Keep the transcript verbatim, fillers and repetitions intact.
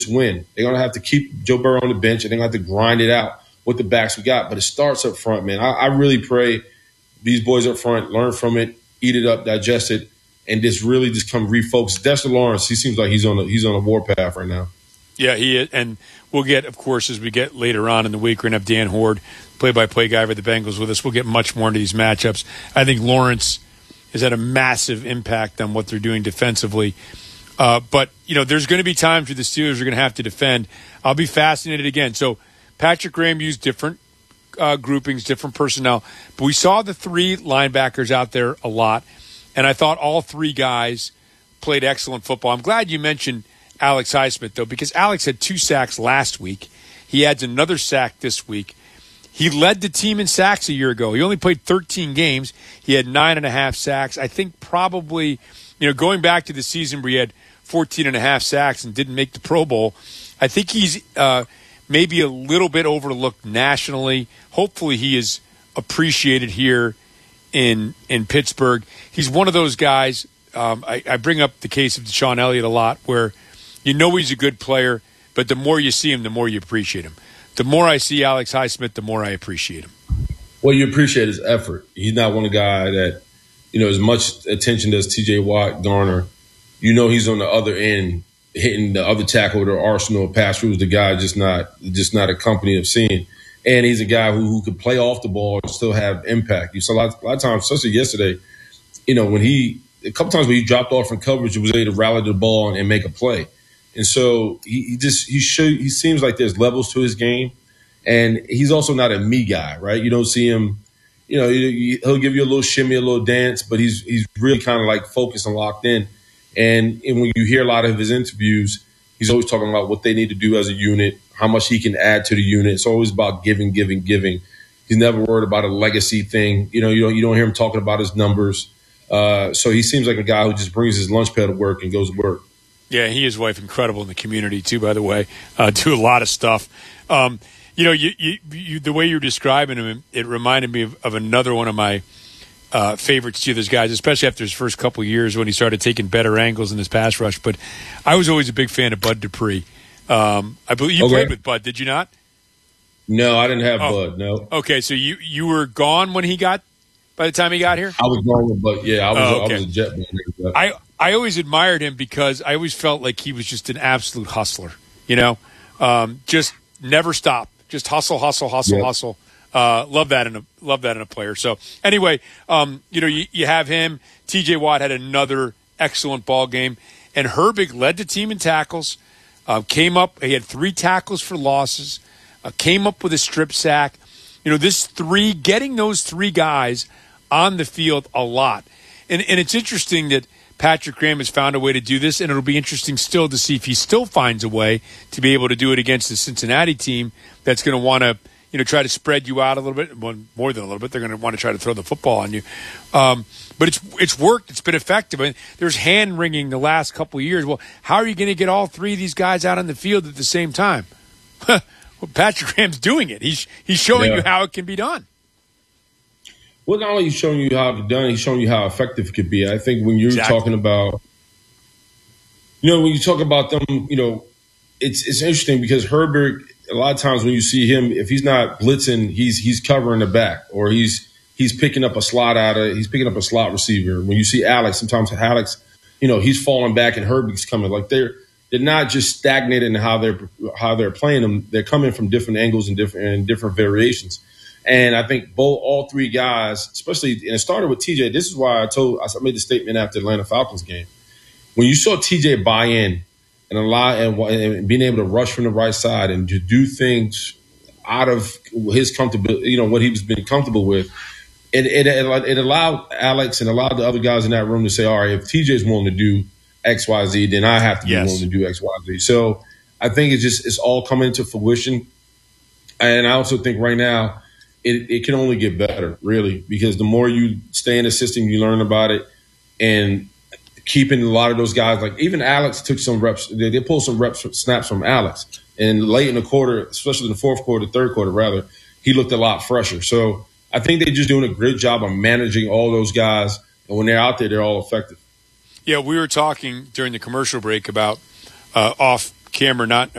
win. They're going to have to keep Joe Burrow on the bench, and they're going to have to grind it out with the backs we got. But it starts up front, man. I, I really pray these boys up front learn from it, eat it up, digest it, and just really just come refocus. Dexter Lawrence, he seems like he's on a, he's on a warpath right now. Yeah, he is. And we'll get, of course, as we get later on in the week, we're going to have Dan Horde, play-by-play guy for the Bengals, with us. We'll get much more into these matchups. I think Lawrence has had a massive impact on what they're doing defensively. Uh, but, you know, there's going to be times where the Steelers are going to have to defend. I'll be fascinated again. So Patrick Graham used different uh, groupings, different personnel. But we saw the three linebackers out there a lot, and I thought all three guys played excellent football. I'm glad you mentioned Alex Highsmith, though, because Alex had two sacks last week. He adds another sack this week. He led the team in sacks a year ago. He only played thirteen games. He had nine and a half sacks. I think probably, you know, going back to the season where he had fourteen and a half sacks and didn't make the Pro Bowl, I think he's uh, maybe a little bit overlooked nationally. Hopefully he is appreciated here in in Pittsburgh. He's one of those guys, um, I, I bring up the case of Deshaun Elliott a lot, where you know he's a good player, but the more you see him, the more you appreciate him. The more I see Alex Highsmith, the more I appreciate him. Well, you appreciate his effort. He's not one guy that, you know, as much attention as T J Watt garner. You know he's on the other end, hitting the other tackle with their arsenal of pass rules. The guy just not just not a company of seeing. And he's a guy who, who could play off the ball and still have impact. You saw a lot, a lot of times, especially yesterday, you know, when he – a couple times when he dropped off from coverage, he was able to rally the ball and, and make a play. And so he, he just he show, he seems like there's levels to his game, and he's also not a me guy, right? You don't see him, you know, he, he'll give you a little shimmy, a little dance, but he's he's really kind of like focused and locked in. And, and when you hear a lot of his interviews, he's always talking about what they need to do as a unit, how much he can add to the unit. It's always about giving, giving, giving. He's never worried about a legacy thing. You know, you don't you don't hear him talking about his numbers. Uh, so he seems like a guy who just brings his lunch pail to work and goes to work. Yeah, he is wife incredible in the community too, by the way. Uh, do a lot of stuff. Um, you know, you, you, you, the way you're describing him, it reminded me of, of another one of my uh, favorite Steelers guys, especially after his first couple of years when he started taking better angles in his pass rush. But I was always a big fan of Bud Dupree. Um, I believe you okay. played with Bud, did you not? No, I didn't have oh. Bud, no. Okay, so you, you were gone when he got by the time he got here? I was gone with Bud, yeah. I was, oh, okay. I was a jet man. I I always admired him because I always felt like he was just an absolute hustler, you know, um, just never stop, just hustle, hustle, hustle, yep. hustle. Uh, love that in a love that in a player. So anyway, um, you know, you, you have him. T J Watt had another excellent ball game, and Herbig led the team in tackles. Uh, came up, he had three tackles for losses. Uh, came up with a strip sack. You know, this three getting those three guys on the field a lot, and and it's interesting that Patrick Graham has found a way to do this, and it'll be interesting still to see if he still finds a way to be able to do it against the Cincinnati team that's going to want to, you know, try to spread you out a little bit, well, more than a little bit. They're going to want to try to throw the football on you. Um, but it's it's worked. It's been effective. I mean, there's hand-wringing the last couple of years. Well, how are you going to get all three of these guys out on the field at the same time? Well, Patrick Graham's doing it. He's, he's showing yeah. you how it can be done. Well, not only he's showing you how it's done, he's showing you how effective it could be. I think when you're exactly. talking about, you know, when you talk about them, you know, it's it's interesting because Herbert, a lot of times when you see him, if he's not blitzing, he's he's covering the back, or he's he's picking up a slot out of, he's picking up a slot receiver. When you see Alex, sometimes Alex, you know, he's falling back and Herbert's coming. Like they're they're not just stagnated in how they're how they're playing them. They're coming from different angles and different and different variations. And I think both, all three guys, especially, and it started with T J. This is why I told, I made the statement after the Atlanta Falcons game. When you saw T J buy in and allow and, and being able to rush from the right side and to do things out of his comfortability, you know, what he was being comfortable with, it, it it allowed Alex and allowed the other guys in that room to say, all right, if T J's willing to do X, Y, Z, then I have to be yes. willing to do X, Y, Z. So I think it's just it's all coming to fruition. And I also think right now, It, it can only get better, really, because the more you stay in the system, you learn about it, and keeping a lot of those guys, like even Alex took some reps. They, they pulled some reps, snaps from Alex, and late in the quarter, especially in the fourth quarter, third quarter rather, he looked a lot fresher. So I think they're just doing a great job of managing all those guys, and when they're out there, they're all effective. Yeah, we were talking during the commercial break about uh, off camera not